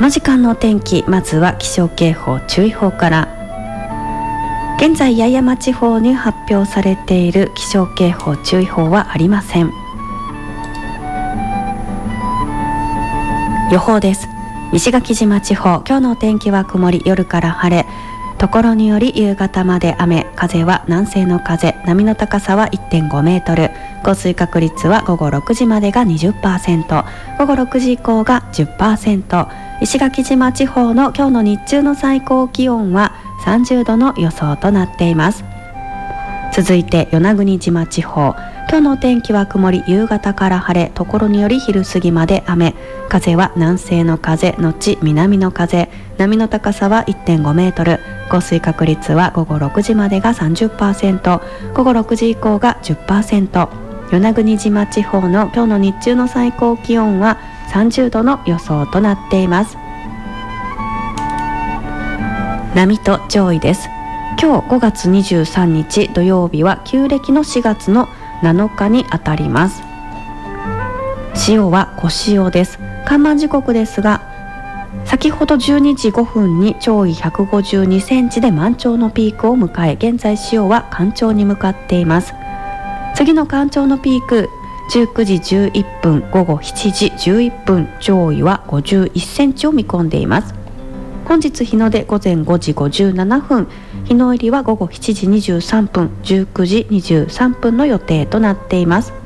この時間のお天気、まずは気象警報注意報から。現在八重山地方に発表されている気象警報注意報はありません。予報です。石垣島地方、今日のお天気は曇り、夜から晴れ、ところにより夕方まで雨、風は南西の風、波の高さは 1.5 メートル、降水確率は午後6時までが 20%、 午後6時以降が 10%。 石垣島地方の今日の日中の最高気温は30度の予想となっています。続いて与那国島地方、今日のお天気は曇り、夕方から晴れ、ところにより昼過ぎまで雨、風は南西の風のち南の風、波の高さは 1.5 メートル、降水確率は午後6時までが 30%、 午後6時以降が 10%。 与那国島地方の今日の日中の最高気温は30度の予想となっています。波と潮位です。今日5月23日土曜日は旧暦の4月の7日にあたります。潮は小潮です。干満時刻ですが、先ほど12時5分に潮位152センチで満潮のピークを迎え、現在潮は干潮に向かっています。次の干潮のピーク19時11分、午後7時11分、潮位は51センチを見込んでいます。本日日の出午前5時57分、日の入りは午後7時23分、19時23分の予定となっています。